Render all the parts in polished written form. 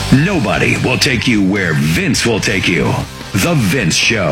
Nobody will take you where Vince will take you. The Vince Show.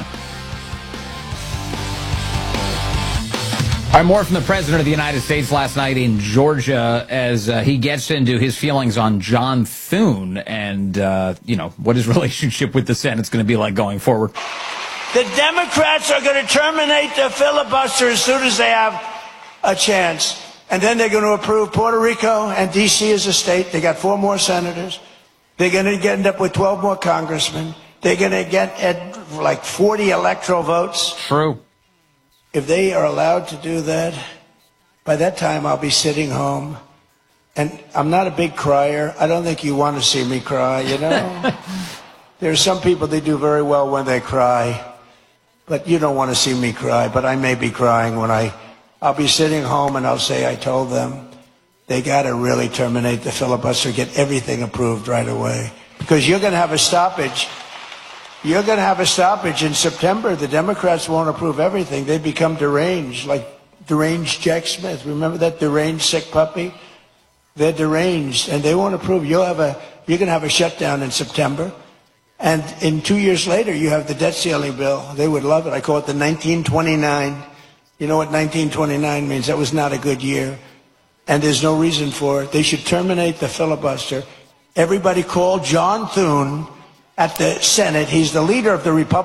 All right, more from the President of the United States last night in Georgia as he gets into his feelings on John Thune and, what his relationship with the Senate's going to be like going forward. The Democrats are going to terminate the filibuster as soon as they have a chance. And then they're going to approve Puerto Rico and D.C. as a state. They got 4 more senators. They're going to end up with 12 more congressmen. They're going to get like 40 electoral votes. True. If they are allowed to do that, by that time I'll be sitting home. And I'm not a big crier. I don't think you want to see me cry, you know? There are some people, they do very well when they cry. But you don't want to see me cry. But I may be crying when I'll be sitting home and I'll say I told them. They got to really terminate the filibuster, get everything approved right away. Because you're going to have a stoppage. You're going to have a stoppage in September. The Democrats won't approve everything. They become deranged, like deranged Jack Smith. Remember that deranged sick puppy? They're deranged, and they won't approve. You're going to have a shutdown in September. And in 2 years later, you have the debt ceiling bill. They would love it. I call it the 1929. You know what 1929 means? That was not a good year. And there's no reason for it. They should terminate the filibuster. Everybody call John Thune at the Senate. He's the leader of the Republican